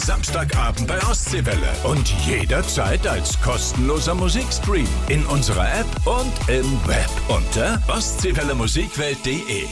Samstagabend bei Ostseewelle. Und jederzeit als kostenloser Musikstream in unserer App und im Web unter ostseewellemusikwelt.de.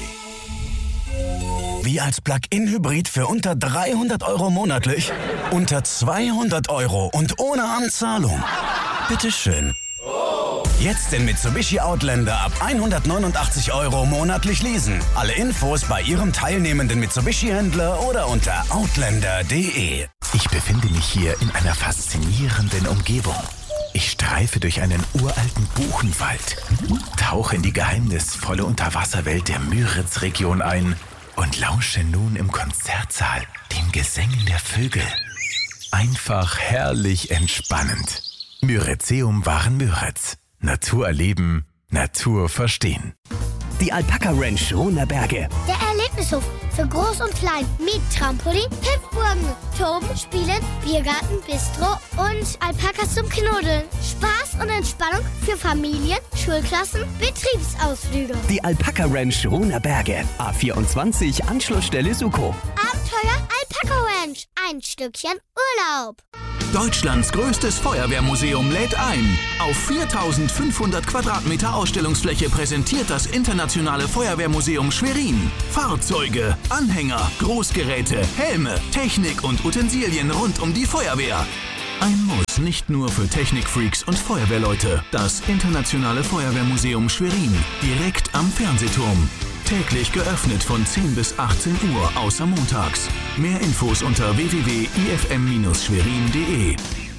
Wie als Plug-in-Hybrid für unter 300 € monatlich? Unter 200 € und ohne Anzahlung. Bitteschön. Jetzt den Mitsubishi Outlander ab 189 € monatlich leasen. Alle Infos bei Ihrem teilnehmenden Mitsubishi-Händler oder unter outlander.de. Ich befinde mich hier in einer faszinierenden Umgebung. Ich streife durch einen uralten Buchenwald, tauche in die geheimnisvolle Unterwasserwelt der Müritz-Region ein und lausche nun im Konzertsaal den Gesängen der Vögel. Einfach herrlich entspannend. Myrizeum waren Müritz. Natur erleben, Natur verstehen. Die Alpaka Ranch Runerberge. Der Erlebnishof für Groß und Klein mit Trampolin, Hüpfburgen, Toben, Spielen, Biergarten, Bistro und Alpakas zum Knuddeln. Spaß und Entspannung für Familien, Schulklassen, Betriebsausflüge. Die Alpaka Ranch Runerberge. A24 Anschlussstelle Suko. Abenteuer Alpaka Ranch. Ein Stückchen Urlaub. Deutschlands größtes Feuerwehrmuseum lädt ein. Auf 4500 Quadratmeter Ausstellungsfläche präsentiert das Internationale Feuerwehrmuseum Schwerin Fahrzeuge, Anhänger, Großgeräte, Helme, Technik und Utensilien rund um die Feuerwehr. Ein Muss nicht nur für Technikfreaks und Feuerwehrleute. Das Internationale Feuerwehrmuseum Schwerin, direkt am Fernsehturm. Täglich geöffnet von 10 bis 18 Uhr, außer montags. Mehr Infos unter www.ifm-schwerin.de.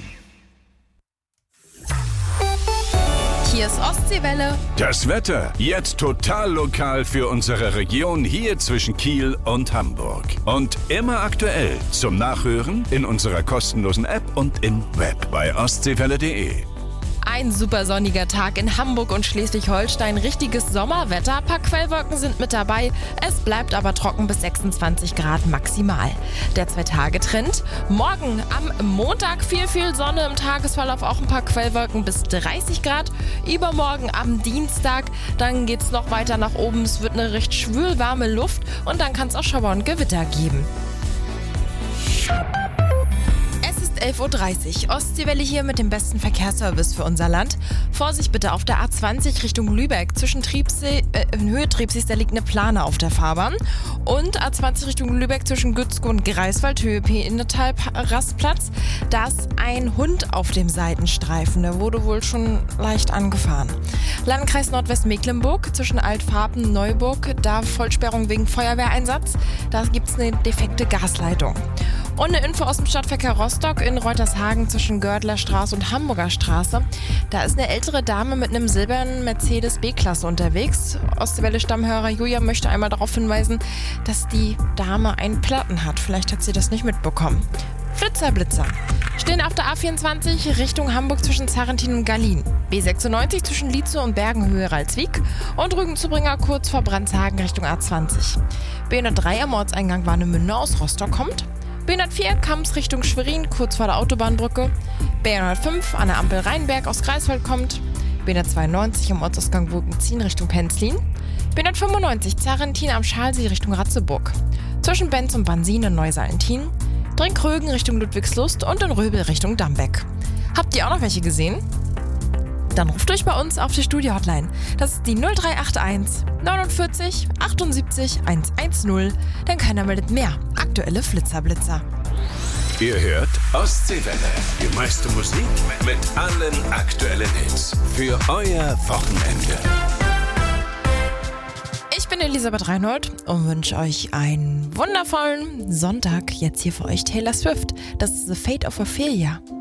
Hier ist Ostseewelle. Das Wetter jetzt total lokal für unsere Region hier zwischen Kiel und Hamburg. Und immer aktuell zum Nachhören in unserer kostenlosen App und im Web bei ostseewelle.de. Ein super sonniger Tag in Hamburg und Schleswig-Holstein. Richtiges Sommerwetter. Ein paar Quellwolken sind mit dabei. Es bleibt aber trocken bis 26 Grad maximal. Der 2-Tage-Trend. Morgen am Montag viel Sonne im Tagesverlauf. Auch ein paar Quellwolken bis 30 Grad. Übermorgen am Dienstag. Dann geht es noch weiter nach oben. Es wird eine recht schwülwarme Luft. Und dann kann es auch Schauer und Gewitter geben. 11.30 Uhr. Ostseewelle hier mit dem besten Verkehrsservice für unser Land. Vorsicht bitte auf der A20 Richtung Lübeck. Zwischen in Höhe Triebsees, da liegt eine Plane auf der Fahrbahn. Und A20 Richtung Lübeck zwischen Gützkow und Greifswald, Höhe P-Innetal Rastplatz. Da ist ein Hund auf dem Seitenstreifen. Der wurde wohl schon leicht angefahren. Landkreis Nordwestmecklenburg zwischen Altfarben und Neuburg. Da Vollsperrung wegen Feuerwehreinsatz. Da gibt es eine defekte Gasleitung. Und eine Info aus dem Stadtverkehr Rostock in Reutershagen zwischen Gördler Straße und Hamburger Straße. Da ist eine ältere Dame mit einem silbernen Mercedes B-Klasse unterwegs. Ostseewelle-Stammhörer Julia möchte einmal darauf hinweisen, dass die Dame einen Platten hat. Vielleicht hat sie das nicht mitbekommen. Blitzer. Stehen auf der A24 Richtung Hamburg zwischen Zarrentin und Gallien. B96 zwischen Lietzow und Bergenhöhe Ralswiek und Rügenzubringer kurz vor Brandshagen Richtung A20. B103 am Ortseingang Warnemünde aus Rostock kommt. B104 Kamps Richtung Schwerin, kurz vor der Autobahnbrücke. B105 an der Ampel Rheinberg aus Greifswald kommt. B192 am Ortsausgang Burgenzin Richtung Penzlin. B195 Zarrentin am Schalsee Richtung Ratzeburg. Zwischen Benz und Bansin in Neusalentin. Drinkrögen Richtung Ludwigslust und in Röbel Richtung Dambeck. Habt ihr auch noch welche gesehen? Dann ruft euch bei uns auf die Studio-Hotline. Das ist die 0381 49 78 110. Denn keiner meldet mehr. Aktuelle Flitzer. Ihr hört Ostseewelle. Die meiste Musik mit allen aktuellen Hits. Für euer Wochenende. Ich bin Elisabeth Reinhold und wünsche euch einen wundervollen Sonntag. Jetzt hier für euch Taylor Swift. Das ist The Fate of Ophelia.